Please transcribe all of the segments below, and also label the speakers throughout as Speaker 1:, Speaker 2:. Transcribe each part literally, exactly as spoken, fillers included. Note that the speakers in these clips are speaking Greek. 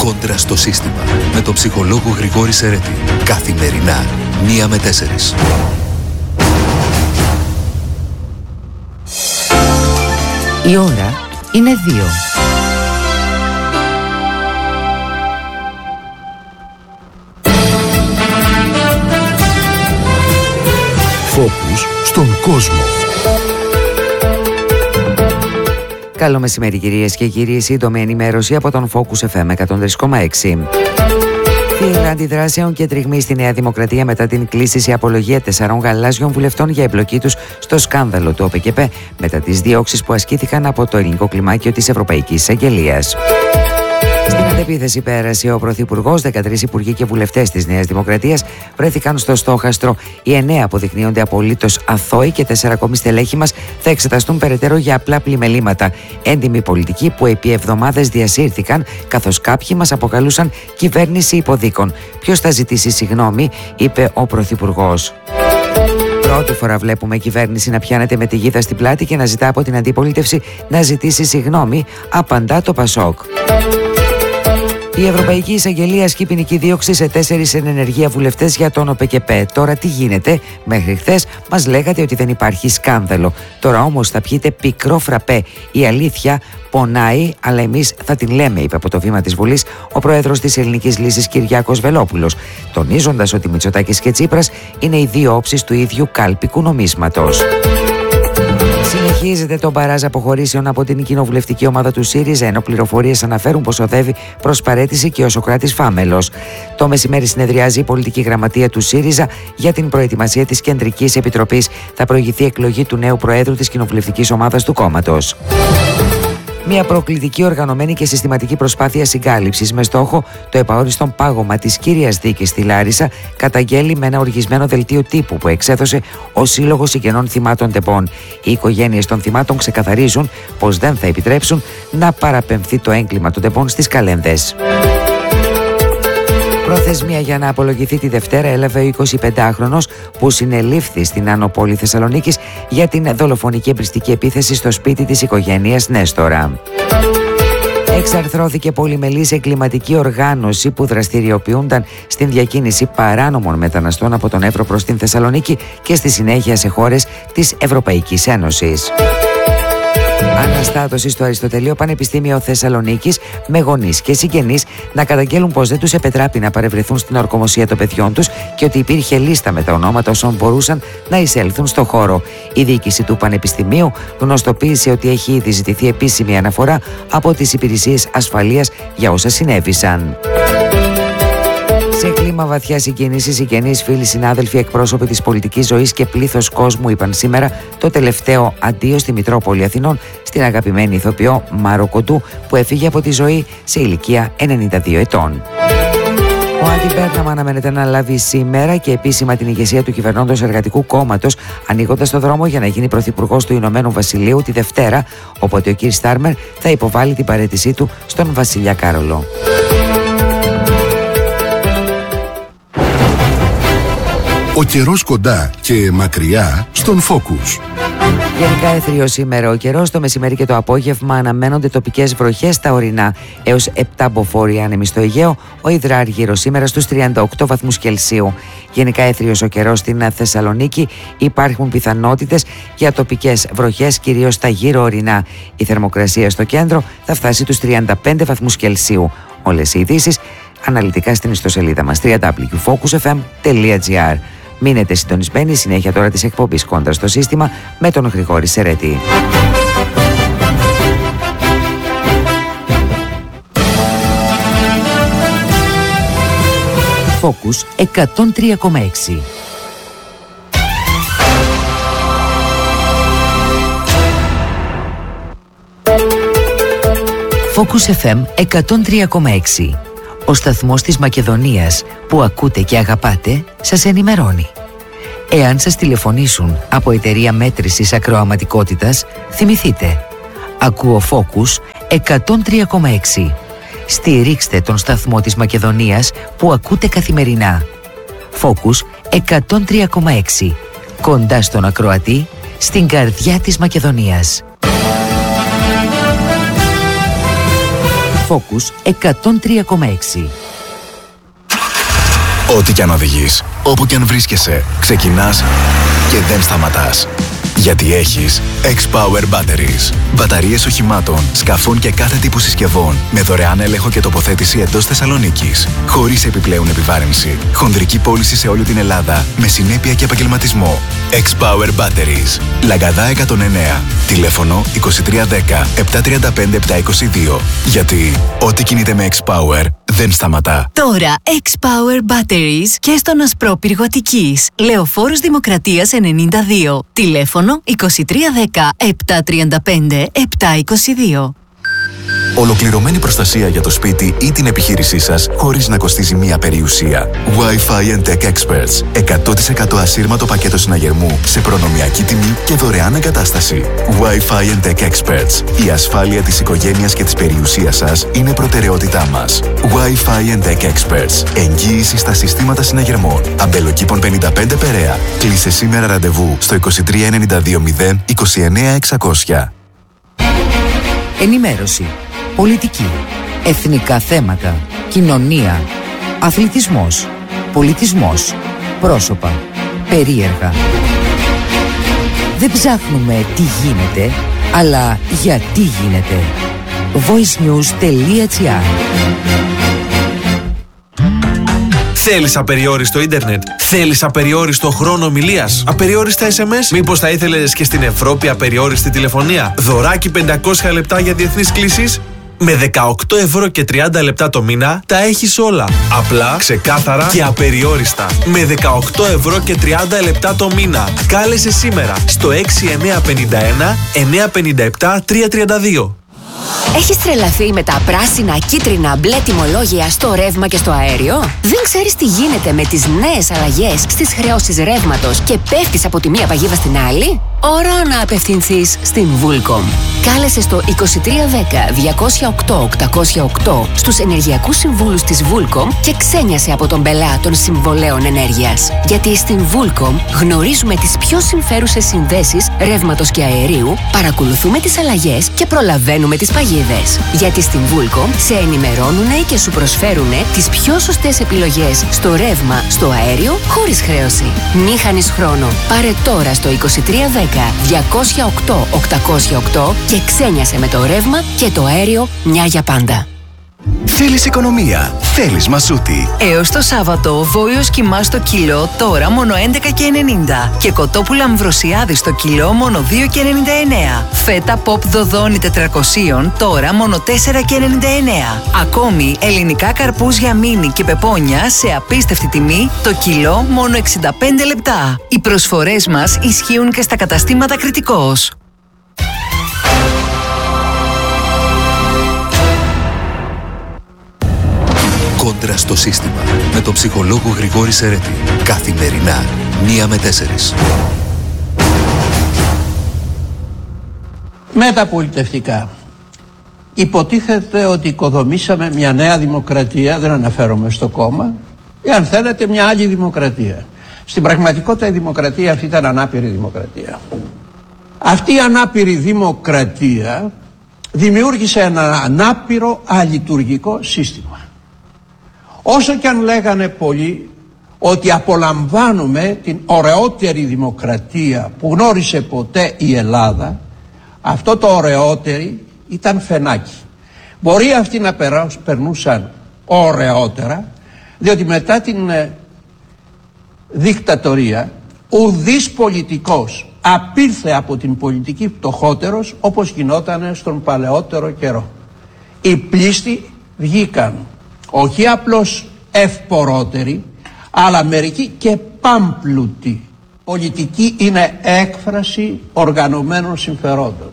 Speaker 1: Κόντρα στο σύστημα. Με τον ψυχολόγο Γρηγόρη Σερέτη. Καθημερινά, μία με τέσσερις.
Speaker 2: Η ώρα είναι δύο.
Speaker 1: Φόκους στον κόσμο.
Speaker 2: Καλό μεσημέρι κυρίες και κύριοι, σύντομη ενημέρωση από τον Focus εφ εμ εκατόν τρία κόμμα έξι. Θύελλα αντιδράσεων και τριγμή στη Νέα Δημοκρατία μετά την κλήση σε απολογία τεσσάρων γαλάζιων βουλευτών για εμπλοκή τους στο σκάνδαλο του ΟΠΕΚΕΠ μετά τις διώξεις που ασκήθηκαν από το ελληνικό κλιμάκιο της Ευρωπαϊκής Εισαγγελίας. Στην αντεπίθεση πέρασε ο Πρωθυπουργός, δεκατρείς υπουργοί και βουλευτές της Νέας Δημοκρατίας βρέθηκαν στο στόχαστρο. Οι εννέα αποδεικνύονται απολύτως αθώοι και τέσσερα ακόμη στελέχη μας θα εξεταστούν περαιτέρω για απλά πλημελήματα. Έντιμοι πολιτικοί που επί εβδομάδες διασύρθηκαν, καθώς κάποιοι μας αποκαλούσαν κυβέρνηση υποδίκων. Ποιος θα ζητήσει συγγνώμη, είπε ο Πρωθυπουργός. Πρώτη φορά βλέπουμε κυβέρνηση να πιάνεται με τη γίδα στην πλάτη και να ζητά από την αντιπολίτευση να ζητήσει συγγνώμη, απαντά το Πασόκ. Η Ευρωπαϊκή Εισαγγελία ασκεί ποινική δίωξη σε τέσσερις εν ενεργεία βουλευτές για τον ΟΠΕΚΕΠ. Τώρα τι γίνεται? Μέχρι χθες μας λέγατε ότι δεν υπάρχει σκάνδαλο. Τώρα όμως θα πιείτε πικρό φραπέ. Η αλήθεια πονάει, αλλά εμείς θα την λέμε, είπε από το βήμα της Βουλής ο πρόεδρος της Ελληνικής Λύσης Κυριάκος Βελόπουλος, τονίζοντας ότι Μητσοτάκης και Τσίπρας είναι οι δύο όψεις του ίδιου κάλπικου νομίσματος. Συνεχίζεται το μπαράζ αποχωρήσεων από την κοινοβουλευτική ομάδα του ΣΥΡΙΖΑ, ενώ πληροφορίες αναφέρουν πως οδεύει προς παραίτηση και ο Σωκράτης Φάμελος. Το μεσημέρι συνεδριάζει η πολιτική γραμματεία του ΣΥΡΙΖΑ για την προετοιμασία της Κεντρικής Επιτροπής. Θα προηγηθεί εκλογή του νέου Προέδρου της κοινοβουλευτικής ομάδας του κόμματος. Μια προκλητική, οργανωμένη και συστηματική προσπάθεια συγκάλυψης με στόχο το επαόριστον πάγωμα της κύριας δίκης στη Λάρισα καταγγέλει με ένα οργισμένο δελτίο τύπου που εξέδωσε ο Σύλλογος Συγγενών Θυμάτων ΤΕΠΟΝ. Οι οικογένειες των θυμάτων ξεκαθαρίζουν πως δεν θα επιτρέψουν να παραπεμφθεί το έγκλημα των ΤΕΠΟΝ στις καλένδες. Προθεσμία για να απολογηθεί τη Δευτέρα έλαβε ο εικοσιπεντάχρονος που συνελήφθη στην Άνω Πόλη Θεσσαλονίκης για την δολοφονική εμπριστική επίθεση στο σπίτι της οικογένειας Νέστορα. Εξαρθρώθηκε πολυμελής εγκληματική οργάνωση που δραστηριοποιούνταν στην διακίνηση παράνομων μεταναστών από τον Εύρο προς την Θεσσαλονίκη και στη συνέχεια σε χώρες της Ευρωπαϊκής Ένωσης. Αναστάτωση στο Αριστοτελείο Πανεπιστήμιο Θεσσαλονίκης με γονείς και συγγενείς να καταγγέλουν πως δεν τους επετράπει να παρευρεθούν στην ορκομοσία των παιδιών τους και ότι υπήρχε λίστα με τα ονόματα όσων μπορούσαν να εισέλθουν στο χώρο. Η διοίκηση του Πανεπιστημίου γνωστοποίησε ότι έχει ήδη ζητηθεί επίσημη αναφορά από τις υπηρεσίες ασφαλείας για όσα συνέβησαν. Σε κλίμα βαθιά συγκίνηση, οι συγγενείς, φίλοι, συνάδελφοι, εκπρόσωποι της πολιτικής ζωής και πλήθος κόσμου είπαν σήμερα το τελευταίο αντίο στη Μητρόπολη Αθηνών στην αγαπημένη ηθοποιό Μάρο Κοντού που έφυγε από τη ζωή σε ηλικία ενενήντα δύο ετών. Ο Άντι Μπέρναμ αναμένεται να λάβει σήμερα και επίσημα την ηγεσία του κυβερνώντος Εργατικού Κόμματος, ανοίγοντας το δρόμο για να γίνει πρωθυπουργός του Ηνωμένου Βασιλείου τη Δευτέρα, οπότε ο κ. Στάρμερ θα υποβάλει την παραίτησή του στον Βασιλιά Κάρολο.
Speaker 1: Ο καιρός κοντά και μακριά στον Focus.
Speaker 2: Γενικά έθριο σήμερα ο καιρός, το μεσημέρι και το απόγευμα αναμένονται τοπικές βροχές στα ορεινά έως επτά μποφόρ άνεμοι στο Αιγαίο, ο υδράργυρος σήμερα στους τριάντα οκτώ βαθμούς Κελσίου. Γενικά έθριος ο καιρός στην Θεσσαλονίκη, υπάρχουν πιθανότητες για τοπικές βροχές κυρίως στα γύρω ορεινά. Η θερμοκρασία στο κέντρο θα φτάσει τους τριάντα πέντε βαθμούς Κελσίου. Όλες οι ειδήσεις αναλυτικά στην ιστοσελίδα μας double-u double-u double-u τελεία focus f m τελεία g r. Μείνετε συντονισμένοι, συνέχεια τώρα της εκπομπής Κόντρα στο σύστημα με τον Γρηγόρη Σερέτη. Focus εκατόν τρία κόμμα έξι. Focus εφ εμ εκατόν τρία κόμμα έξι. Ο σταθμός της Μακεδονίας που ακούτε και αγαπάτε σας ενημερώνει. Εάν σας τηλεφωνήσουν από εταιρεία μέτρησης ακροαματικότητας, θυμηθείτε. Ακούω Focus εκατόν τρία κόμμα έξι. Στηρίξτε τον σταθμό της Μακεδονίας που ακούτε καθημερινά. Focus εκατόν τρία κόμμα έξι. Κοντά στον ακροατή, στην καρδιά της Μακεδονίας. Focus εκατόν τρία κόμμα έξι.
Speaker 3: Ό,τι κι αν οδηγείς, όπου κι αν βρίσκεσαι, ξεκινάς και δεν σταματάς. Γιατί έχεις X-Power Batteries. Μπαταρίες οχημάτων, σκαφών και κάθε τύπου συσκευών με δωρεάν έλεγχο και τοποθέτηση εντός Θεσσαλονίκης. Χωρίς επιπλέον επιβάρυνση. Χονδρική πώληση σε όλη την Ελλάδα με συνέπεια και επαγγελματισμό. X-Power Batteries. Λαγκαδά εκατόν εννέα. Τηλέφωνο είκοσι τρία δέκα επτακόσια τριάντα πέντε επτακόσια είκοσι δύο. Γιατί ό,τι κινείται με X-Power δεν σταματά.
Speaker 4: Τώρα X-Power Batteries και στον Ασπρόπυργο Αττικής. Λεωφόρος Δημοκρατίας ενενήντα δύο. Τηλέφωνο είκοσι τρία δέκα επτακόσια τριάντα πέντε επτακόσια είκοσι δύο.
Speaker 3: Ολοκληρωμένη προστασία για το σπίτι ή την επιχείρησή σας χωρίς να κοστίζει μία περιουσία. Wi-Fi and Tech Experts. εκατό τοις εκατό ασύρματο πακέτο συναγερμού σε προνομιακή τιμή και δωρεάν εγκατάσταση. Wi-Fi and Tech Experts. Η ασφάλεια της οικογένειας και της περιουσίας σας είναι προτεραιότητά μας. Wi-Fi and Tech Experts. Εγγύηση στα συστήματα συναγερμών. Αμπελοκήπων πενήντα πέντε Περαία. Κλείσε σήμερα ραντεβού στο είκοσι τρία ενενήντα δύο μηδέν είκοσι εννέα εξακόσια.
Speaker 2: Ενημέρωση, πολιτική, εθνικά θέματα, κοινωνία, αθλητισμός, πολιτισμός, πρόσωπα, περίεργα. Δεν ψάχνουμε τι γίνεται, αλλά γιατί γίνεται. voicenews.gr.
Speaker 5: Θέλεις απεριόριστο ίντερνετ? Θέλεις απεριόριστο χρόνο ομιλίας? Απεριόριστα ες εμ ες? Μήπως θα ήθελες και στην Ευρώπη απεριόριστη τηλεφωνία? Δωράκι πεντακόσια λεπτά για διεθνείς κλήσεις? Με δεκαοκτώ ευρώ και τριάντα λεπτά το μήνα τα έχεις όλα. Απλά, ξεκάθαρα και απεριόριστα. Με δεκαοκτώ ευρώ και τριάντα λεπτά το μήνα. Κάλεσε σήμερα στο έξι εννέα πέντε ένα εννέα πέντε επτά τρία τρία δύο.
Speaker 6: Έχεις τρελαθεί με τα πράσινα, κίτρινα, μπλε τιμολόγια στο ρεύμα και στο αέριο? Δεν ξέρεις τι γίνεται με τις νέες αλλαγές στις χρεώσεις ρεύματος και πέφτεις από τη μία παγίδα στην άλλη? Ώρα να απευθυνθείς στην Vulcom. Κάλεσε στο είκοσι τρία δέκα διακόσια οκτώ οκτακόσια οκτώ στους ενεργειακούς συμβούλους της Vulcom και ξένιασε από τον πελά των συμβολέων ενέργειας. Γιατί στην Vulcom γνωρίζουμε τις πιο συμφέρουσες συνδέσεις ρεύματος και αερίου, παρακολουθούμε τις αλλαγές και προλαβαίνουμε τις παγίδες. Γιατί στην Vulcom σε ενημερώνουνε και σου προσφέρουνε τις πιο σωστές επιλογές στο ρεύμα, στο αέριο, χωρίς χρέωση. Μη χάνεις χρόνο. Πάρε τώρα στο είκοσι τρία δέκα διακόσια οκτώ οκτακόσια οκτώ και ξένιασε με το ρεύμα και το αέριο μια για πάντα.
Speaker 3: Θέλεις οικονομία? Θέλεις Μασούτη?
Speaker 4: Έως το Σάββατο, βόλιος κιμά στο κιλό τώρα μόνο έντεκα και ενενήντα και κοτόπουλα Αμβροσιάδη στο κιλό μόνο δύο και ενενήντα εννέα. Φέτα Pop Δοδόνη τετρακόσια τώρα μόνο τέσσερα και ενενήντα εννέα. Ακόμη ελληνικά καρπούζια μίνι και πεπόνια σε απίστευτη τιμή το κιλό μόνο εξήντα πέντε λεπτά. Οι προσφορές μας ισχύουν και στα καταστήματα Κρητικός.
Speaker 1: Κόντρα στο σύστημα με τον ψυχολόγο Γρηγόρη Σερέτη. Καθημερινά, μία με τέσσερις.
Speaker 7: Μεταπολιτευτικά. Υποτίθεται ότι οικοδομήσαμε μια νέα δημοκρατία, δεν αναφέρομαι στο κόμμα, ή αν θέλετε μια άλλη δημοκρατία. Στην πραγματικότητα η δημοκρατία αυτή ήταν ανάπηρη δημοκρατία. Αυτή η ανάπηρη δημοκρατία δημιούργησε ένα ανάπηρο αλειτουργικό σύστημα. Όσο και αν λέγανε πολλοί ότι απολαμβάνουμε την ωραιότερη δημοκρατία που γνώρισε ποτέ η Ελλάδα, αυτό το ωραιότερη ήταν φαινάκι. Μπορεί αυτοί να περνούσαν ωραιότερα, διότι μετά την ε, δικτατορία ουδής πολιτικός απήλθε από την πολιτική φτωχότερος όπως γινόταν στον παλαιότερο καιρό. Οι πλήστοι βγήκαν όχι απλώς ευπορότεροι, αλλά μερικοί και πάμπλουτοι. Πολιτική είναι έκφραση οργανωμένων συμφερόντων.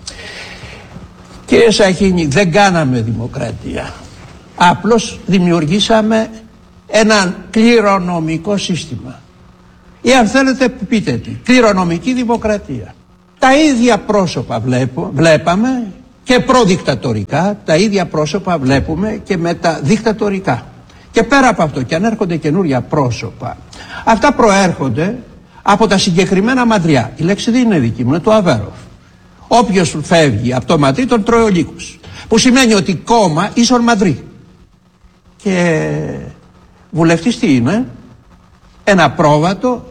Speaker 7: Κύριε Σαχίνη, δεν κάναμε δημοκρατία. Απλώς δημιουργήσαμε ένα κληρονομικό σύστημα. Ή αν θέλετε πείτε τι, κληρονομική δημοκρατία. Τα ίδια πρόσωπα βλέπω, βλέπαμε και προδικτατορικά, τα ίδια πρόσωπα βλέπουμε και μεταδικτατορικά. Και πέρα από αυτό, και αν έρχονται καινούρια πρόσωπα, αυτά προέρχονται από τα συγκεκριμένα μαντριά. Η λέξη δεν είναι δική μου, είναι του Αβέροφ. Όποιος φεύγει από το ματρί τον τρώει ο λύκος. Που σημαίνει ότι κόμμα ίσον μαδρή. Και βουλευτής τι είναι? Ένα πρόβατο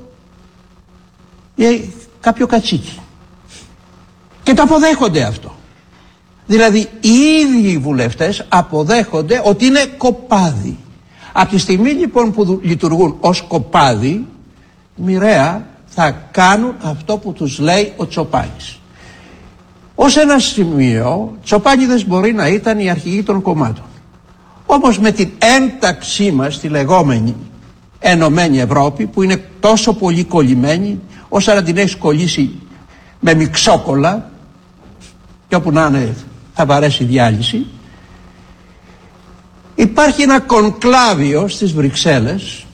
Speaker 7: ή κάποιο κατσίκι. Και το αποδέχονται αυτό. Δηλαδή οι ίδιοι οι βουλευτές αποδέχονται ότι είναι κοπάδι. Από τη στιγμή λοιπόν που λειτουργούν ως κοπάδι, μοιραία θα κάνουν αυτό που τους λέει ο Τσοπάνης. Ως ένα σημείο, Τσοπάνιδες μπορεί να ήταν οι αρχηγοί των κομμάτων. Όμως με την ένταξή μας στη λεγόμενη Ενωμένη Ευρώπη, που είναι τόσο πολύ κολλημένη, ώστε να την έχεις κολλήσει με μιξόκολλα και όπου να είναι θα βαρέσει διάλυση, υπάρχει ένα κονκλάβιο στις Βρυξέλλες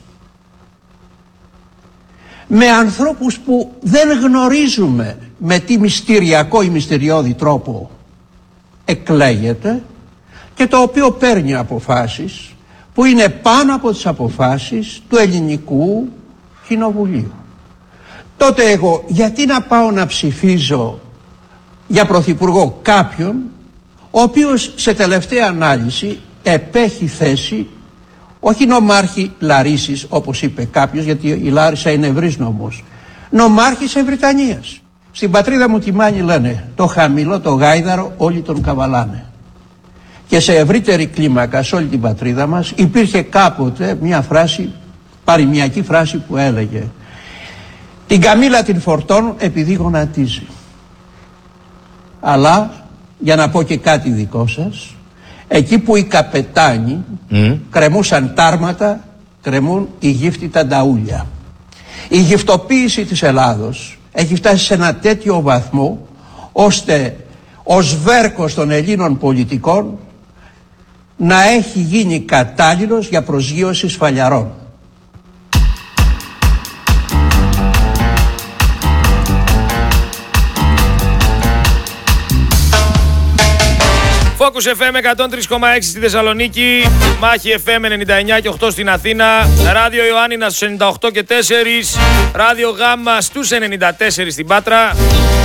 Speaker 7: με ανθρώπους που δεν γνωρίζουμε με τι μυστηριακό ή μυστηριώδη τρόπο εκλέγεται και το οποίο παίρνει αποφάσεις που είναι πάνω από τις αποφάσεις του ελληνικού κοινοβουλίου. Τότε εγώ γιατί να πάω να ψηφίζω για πρωθυπουργό κάποιον ο οποίος σε τελευταία ανάλυση επέχει θέση όχι νομάρχη Λαρίσης όπως είπε κάποιος, γιατί η Λάρισα είναι ευρύς νομός, νομάρχης Ευρυτανίας. Στην πατρίδα μου τη Μάνη λένε το χαμηλό το γάιδαρο όλοι τον καβαλάνε. Και σε ευρύτερη κλίμακα σε όλη την πατρίδα μας υπήρχε κάποτε μια φράση, παροιμιακή φράση που έλεγε την καμήλα την φορτώνουν επειδή γονατίζει. Αλλά για να πω και κάτι δικό σας, εκεί που οι καπετάνοι mm. κρεμούσαν τάρματα, κρεμούν οι γύφτοι τα νταούλια. Η γυφτοποίηση της Ελλάδος έχει φτάσει σε ένα τέτοιο βαθμό ώστε ο σβέρκος των Ελλήνων πολιτικών να έχει γίνει κατάλληλος για προσγείωση σφαλιαρών.
Speaker 8: Focus εφ εμ εκατόν τρία κόμμα έξι στη Θεσσαλονίκη, Μάχη εφ εμ ενενήντα εννιά και οκτώ στην Αθήνα, Ράδιο Ιωάννινα στους ενενήντα οκτώ και τέσσερα, Ράδιο Γάμμα στους ενενήντα τέσσερα στην Πάτρα,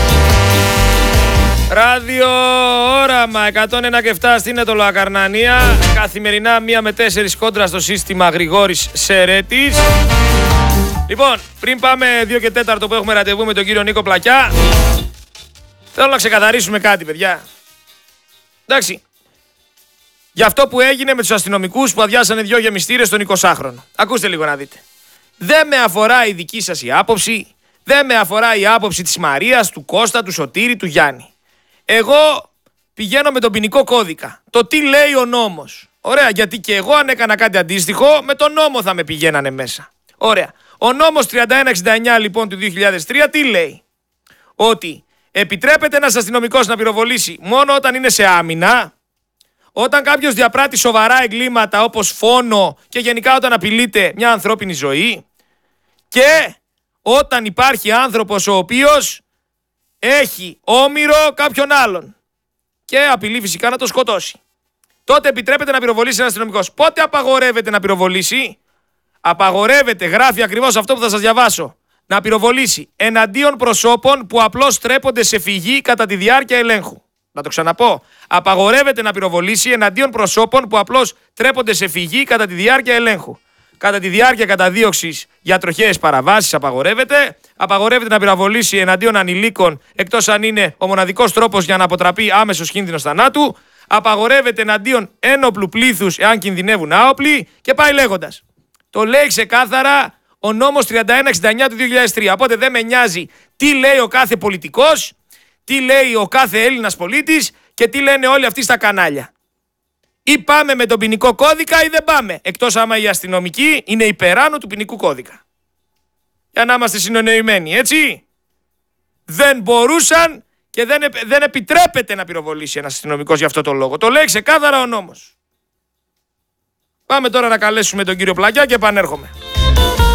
Speaker 8: Ράδιο Όραμα εκατόν ένα και επτά στην Ετωλοακαρνανία, καθημερινά μία με τέσσερα κόντρα στο σύστημα Γρηγόρης Σερέτης. Λοιπόν, πριν πάμε δύο και τέσσερα που έχουμε ραντεβού με τον κύριο Νίκο Πλακιά, θέλω να ξεκαθαρίσουμε κάτι, παιδιά. Εντάξει, για αυτό που έγινε με τους αστυνομικούς που αδειάσανε δυο γεμιστήρες στον εικοσάχρονο. Ακούστε λίγο να δείτε. Δεν με αφορά η δική σας η άποψη, δεν με αφορά η άποψη της Μαρίας, του Κώστα, του Σωτήρη, του Γιάννη. Εγώ πηγαίνω με τον ποινικό κώδικα. Το τι λέει ο νόμος. Ωραία, γιατί και εγώ αν έκανα κάτι αντίστοιχο, με τον νόμο θα με πηγαίνανε μέσα. Ωραία. Ο νόμος τριάντα ένα εξήντα εννιά λοιπόν του δύο χιλιάδες τρία τι λέει? Ότι επιτρέπεται ένας αστυνομικός να πυροβολήσει μόνο όταν είναι σε άμυνα, όταν κάποιος διαπράττει σοβαρά εγκλήματα όπως φόνο και γενικά όταν απειλείται μια ανθρώπινη ζωή και όταν υπάρχει άνθρωπος ο οποίος έχει όμηρο κάποιον άλλον και απειλεί φυσικά να το σκοτώσει. Τότε επιτρέπεται να πυροβολήσει ένας αστυνομικός. Πότε απαγορεύεται να πυροβολήσει? Απαγορεύεται, γράφει ακριβώς αυτό που θα σας διαβάσω, να πυροβολήσει εναντίον προσώπων που απλώς τρέπονται σε φυγή κατά τη διάρκεια ελέγχου. Να το ξαναπώ. Απαγορεύεται να πυροβολήσει εναντίον προσώπων που απλώς τρέπονται σε φυγή κατά τη διάρκεια ελέγχου. Κατά τη διάρκεια καταδίωξης για τροχαίες παραβάσεις απαγορεύεται. Απαγορεύεται να πυροβολήσει εναντίον ανηλίκων εκτός αν είναι ο μοναδικός τρόπος για να αποτραπεί άμεσος κίνδυνος θανάτου. Απαγορεύεται εναντίον ένοπλου πλήθους εάν κινδυνεύουν άοπλοι και πάει λέγοντας. Το λέει ξεκάθαρα ο νόμος τριάντα ένα εξήντα εννιά του δύο χιλιάδες τρία. Οπότε δεν με νοιάζει τι λέει ο κάθε πολιτικός, τι λέει ο κάθε Έλληνας πολίτης και τι λένε όλοι αυτοί στα κανάλια. Ή πάμε με τον ποινικό κώδικα ή δεν πάμε. Εκτός άμα οι αστυνομικοί είναι υπεράνω του ποινικού κώδικα. Για να είμαστε συνεννοημένοι, έτσι. Δεν μπορούσαν και δεν, δεν επιτρέπεται να πυροβολήσει ένας αστυνομικός για αυτό το λόγο. Το λέει ξεκάθαρα ο νόμος. Πάμε τώρα να καλέσουμε τον κύριο Πλακιά και επανέρχομαι.